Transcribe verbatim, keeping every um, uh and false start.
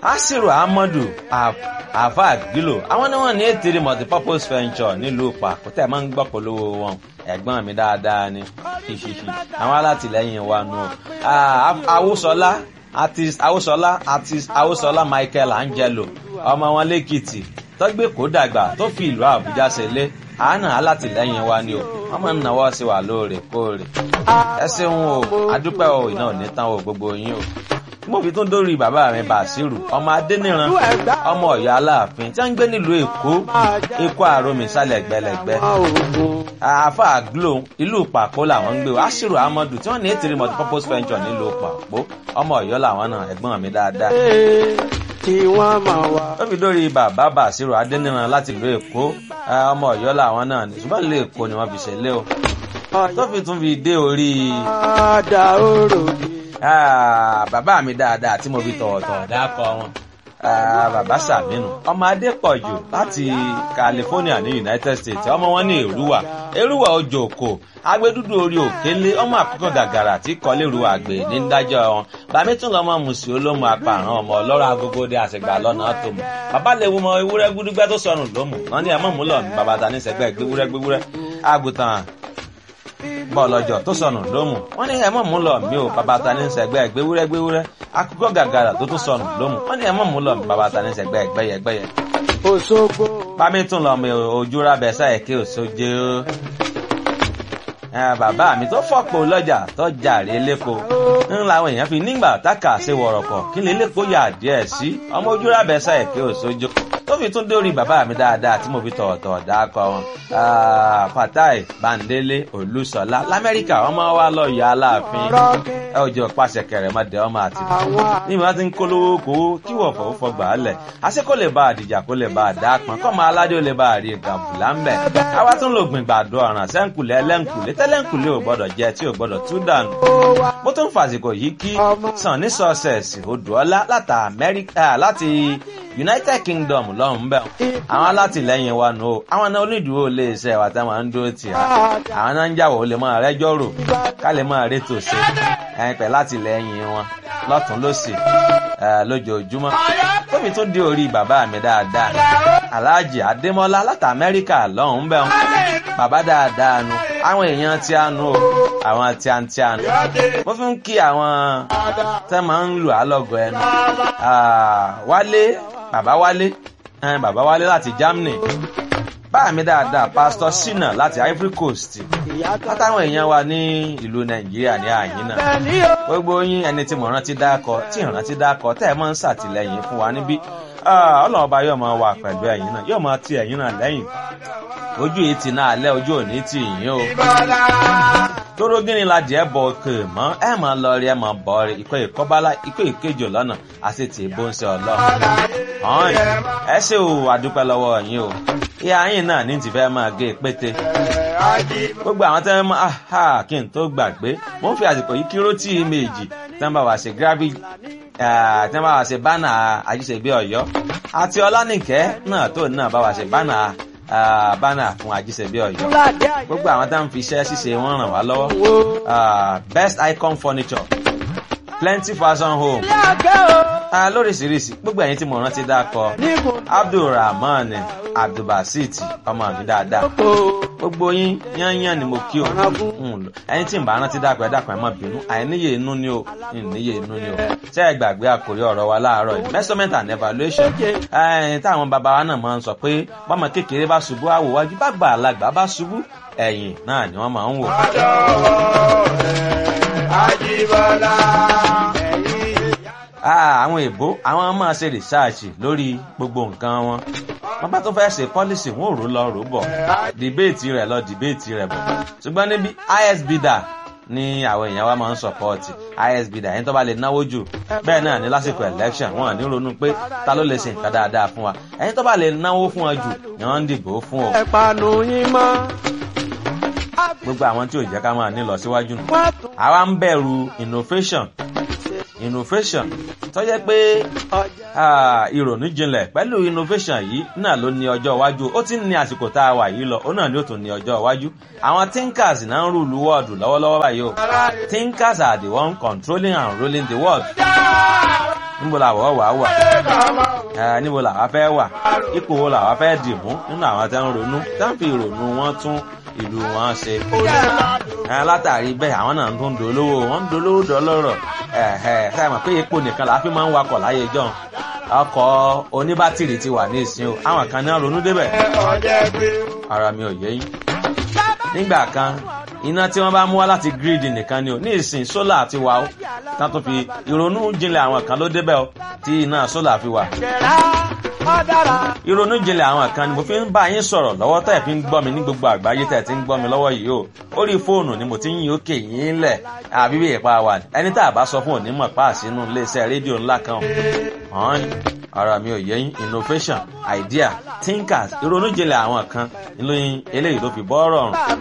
asiru ahmadu afa gilo àwọn ni wọ́n ní ètèrè multipurpose venture nílùú pàkútẹ máa ń gbọ́ polówó wọn ẹ̀gbọ́n mi dáadáa ni ṣíṣíṣí àwọn alátìlẹ́yìn wa nù awúsọlá artist awúsọlá artist awúsọlá michael angelo ọmọ wọn lẹ́kìtì tọ́gbé kó dàgbà tó fi ìlú àbújá ṣẹlẹ̀ àánà alátìlẹ́yìn wa ni o wọ́n máa ń náwó sí wa lóòrèkóòrè ẹ ṣeun o adúpẹ́ o iná ò ní tán o gbogbo yín o mo fi tún dórí bàbá mi bàṣírù ọmọ adẹniran ọmọ Ọ̀yọ́ aláàfin tí wọ́n ń gbé nílùú èkó èkó àròmì sálẹ̀ gbẹlẹgbẹ àáfà glo ìlú pàpó làwọn ń gbé o asiru amadu tí wọ́n ní ètìrí multipurpose venture nílùú pàpó ọmọ Ọ̀yọ́ làwọn náà ẹ̀gbọ́n mi dáadáa tí wọ́n máa wá. ó fi dórí bàbá bàṣírù adẹniran láti ìlú èkó ọmọ Ọ̀yọ́ làwọn náà ní ṣùgbọ́n ìlú èkó ni wọ́n fi ṣẹlẹ̀ o tó fi tún fi dé orí. àdá òrò ni. Ah, bàbá mi dáadáa tí mo fi tọ̀wọ̀tọ̀wọ̀ dákọ wọn ah, bàbá Sàmínú ọmọ Adépọ̀jù láti California ní United States ọmọ wọn ní Èrúwà Èrúwà ọjọ́ òkò agbẹdúdú orí òkèlè ọmọ àkókò gàgàrà tí kọlẹ́rù àgbè ní dájọ́ wọn bàmí tún lọ́mọ mùsùlùmí olómù apààrán ọmọ ọlọ́rọ̀ agogo dé àṣegbà lọ́nà tó mọ̀ bàbá lè wo mọ ewúrẹ́ gbúdúgbẹ́ tó sọnù lómù wọn ní ẹ̀mọ́ múlọ̀ ní bàbá ta ní sẹ́gbẹ́ gbéwúrẹ́ gbéwúrẹ́ àgùntàn bọ́ọ̀lọ́jọ́ tó sọnù lómù wọ́n ní ẹ̀mọ́ mú lọ mí o bàbá ta ní sẹ́gbẹ́ gbéwúrẹ́ gbéwúrẹ́ akókò gàgàrà tó tún sọnù lómù wọ́n ní ẹ̀mọ́ mú lọ mí bàbá ta ní sẹ́gbẹ́ gbẹ́yẹ gbẹ́yẹ. Òṣogbo. bámi tún lọ mi ojú rábẹ sáyẹ kí òṣojú bàbá mi tó fọ́pọ̀ lọ́jà tó jàre lẹ́kọ̀ọ́ ń làwọn èèyàn fi nígbà táka ṣe wọ̀rọ̀kọ̀ kí lè lẹ́kọ̀ọ́ yà díẹ̀ sí ọmọ ojú rábẹ sáyẹ kí òṣojú tó fi tún dórí bàbá mi dáadáa tí mo fi tọ̀ọ̀tọ̀ dákọ̀ wọn Fatai Bandele Olúṣọlá lamẹ́ríkà ọmọ wa lọ yọ aláàfin ẹ ò jẹ́ pàṣẹ kẹrẹ mọ́dẹ ọmọ àti ní ìmọ̀ tí ń kólówó kówó kí wọ́n fọwọ́ fọgbà á lẹ̀ àṣẹ kó lè bá àdìjà kó lè bá àdápọn kọ́mọ aládé ó lè bá àrí gàbùlà ń bẹ̀ àwa tún lò gbìn gbàdo ọ̀ràn sẹ́ńkùlé ẹlẹ́ńkùlé tẹ́lẹ́ńkùlé ò gbọ́dọ̀ jẹ tí ò gbọ́dọ̀ tú dànù mo tún fàsìkò yìí kí sàn ní sọ́ọ̀sẹ̀sì odòọ́lá láti United Kingdom lọ́hùn bẹ́ẹ̀ àwọn alátìlẹ́yìn wa nù ó àwọn náà onídùúró lè ṣe ẹ̀wà táwọn ń dúró tì á àwọn náà ń jàwọ́ lè máa rẹ́jọ́ rò ká lè máa rétò ṣe ẹ̀yìn pẹ̀ látìlẹ́yìn wọn lọ́tún lọ́sì lójoojúmọ́ tóbi tó dé orí bàbá mi dáadáa Alhaji Adémọ́lá láti Amẹ́ríkà lọ́hùn bẹ́ẹ̀ bàbá dáadáa nu àwọn èèyàn tí a nu o àwọn tí a ń tí a nu mo fi ń kí àwọn tẹ́ máa ń lù á lọ́gọ̀ ẹnu Wálé bàbá Wálé ẹn bàbá Wálé láti Germany báà mi dáadáa Pastor Sina láti Ivory Coast látàwọn èèyàn wa ní ìlú Nàìjíríà ní àyín náà gbogbo yín ẹni tí mo rántí dákọ tí ìrántí dákọ tẹ́ ẹ máa ń ṣàtìlẹ́yìn fún wa níbí Ọlọ́run ọba yóò máa wà pẹ̀lú ẹ̀yin náà yóò máa ti ẹ̀yin náà lẹ́yìn ojú yìí ti náà lẹ́ ojú òní tì yín o tóró gíní la jẹ́ bọ̀ òkè mọ́ ẹ máa lọ rí ẹ máa bọ̀ rí ikọ̀ ìkọ́bálá ikọ̀ ìkejì lọ́nà àti tì í bó ń ṣe ọlọ́run ọ̀hún ẹ ṣe o àdúpẹ́ lọ́wọ́ yín o ìyá yín náà ní ti fẹ́ máa gé pété gbogbo àwọn tẹ́ máa ha kí n tó gbàgbé mo ń fi àsìkò yìí kíró tí méjì tẹ́ ń bá wa ṣe gravity tẹ́ ń bá wa ṣe bánà Ajíṣebí Ọ̀yọ́ àti Ọlánìkẹ́ náà tó náà bá wa ṣe bánà bánà fún Ajíṣebí Ọ̀yọ́ gbogbo àwọn tá ń fi iṣẹ́ ṣíṣe wọn ràn wá lọ́wọ́ best icon furniture plenty fashion home lóríṣiríṣi gbogbo ẹ̀yin tí mo rántí dákọ Abdulrahman Abdulbasit ọmọ mi dáadáa gbogbo yín yányán ni mo kí o ẹ̀yin tí n bá rántí dákọ ẹ dákọ ẹ má bínú àìníye inú ni o ìníye inú ni o ṣé ẹ gbàgbé àkórí ọ̀rọ̀ wa láàárọ̀ yìí measurement and evaluation táwọn bàbá wa náà máa ń sọ pé bọ́mọ kékeré bá ṣubú àwòwájú bá gbà alágbà bá ṣubú ẹ̀yìn náà ni wọ́n máa ń wò. Àjíbọ́lá. àwọn èbó àwọn máa ṣe rìsáàṣì lórí gbogbo nǹkan wọn wọ́n bá tó fẹ́ ṣe pọ́lísì wọn ò rò lọ rò bọ̀ dìbéètì rẹ̀ lọ dìbéètì rẹ̀ bọ̀ ṣùgbọ́n níbi isbida ní àwọn èèyàn wa máa ń sọpọ́ọ̀tì isbida ẹni tó bá lè náwó jù bẹ́ẹ̀ náà ní lásìkò election wọn ní ronú pé ta ló lè ṣe nǹkan dáadáa fún wa ẹni tó bá lè náwó fún wa jù ni wọ́n ń dìbò fún o. ẹ̀pànù yín mọ́. gbogbo àwọn tí ò jẹ́ ká máa ní lọ síwájú nù àwa ń bẹ̀rù innovation innovation tó jẹ́ pé ìrònú jinlẹ̀ pẹ̀lú innovation yìí náà ló ní ọjọ́ iwájú ó ti ń ní àsìkò tá a wà yìí lọ ó náà ni ó tún ní ọjọ́ iwájú àwọn thinkers náà ń rúlu world lọ́wọ́lọ́wọ́ báyìí o thinkers are the one controlling and ruling the world níbo làwọ̀ wà wà ẹ níbo làwa fẹ́ wà ipò wo làwa fẹ́ dì mú nínú àwọn tẹ́ ń ronú tẹ́ ń fi ìrònú wọn tún ìlú wọn ṣe ẹ látàrí bẹ́ẹ̀ àwọn náà ń tún dolówó wọn ń dolówó dọlọ́rọ̀ ẹ ẹ sáà mọ̀ pé epo nìkan làá fi máa ń wakọ̀ láyé jọ́un ọkọ̀ oníbátìrì ti wà ní ìsìn o àwọn kan náà ronú débẹ̀ ara mi ò yé yín nígbà kan iná tí wọ́n bá mú wá láti gírídì nìkan ni o ní ìsìn sólà ti wà ó tán tó fi ìrònú jinlẹ̀ àwọn kan ló débẹ̀ o tí iná sólà fi wà ìrònú jinlẹ̀ àwọn kan ni mo fi ń bá yín sọ̀rọ̀ lọ́wọ́ tẹ́ fi ń gbọ́ mi ní gbogbo àgbáyé tẹ́ ti ń gbọ́ mi lọ́wọ́ yìí o orí fóònù ni mo ti ń yín òkè yín lẹ̀ àbí bí ìpa wà ẹni tá a bá sọ fún onímọ̀ páàsì inú iléeṣẹ́ rédíò ńlá kan hàn ara mi ò yé yín innovation idea thinkers ìrònú jinlẹ̀ àwọn kan ìlú eléyìí ló fi bọ́ rọrùn.